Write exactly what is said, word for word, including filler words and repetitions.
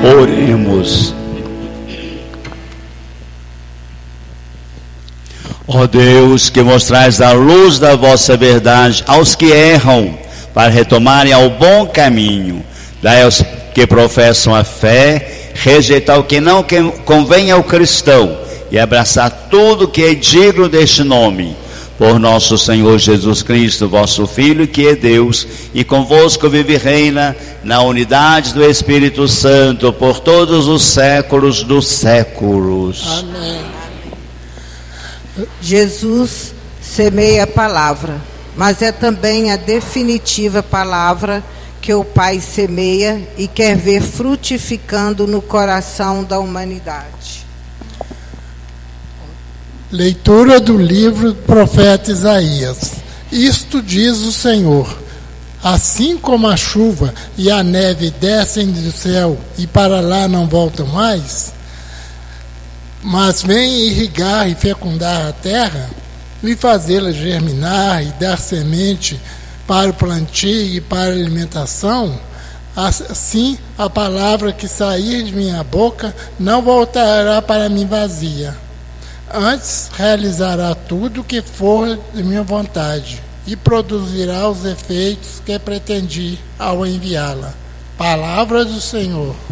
Oremos. Ó Deus, que mostrais a luz da vossa verdade aos que erram, para retomarem ao bom caminho, dai aos que professam a fé, rejeitar o que não convém ao cristão e abraçar tudo que é digno deste nome. Por nosso Senhor Jesus Cristo, vosso Filho, que é Deus, e convosco vive e reina na unidade do Espírito Santo, por todos os séculos dos séculos. Amém. Jesus semeia a palavra, mas é também a definitiva palavra que o Pai semeia e quer ver frutificando no coração da humanidade. Leitura do livro do profeta Isaías. Isto diz o Senhor: assim como a chuva e a neve descem do céu e para lá não voltam mais, mas vêm irrigar e fecundar a terra, e fazê-la germinar e dar semente para o plantio e para a alimentação, assim a palavra que sair de minha boca não voltará para mim vazia. Antes realizará tudo o que for de minha vontade e produzirá os efeitos que pretendi ao enviá-la. Palavra do Senhor.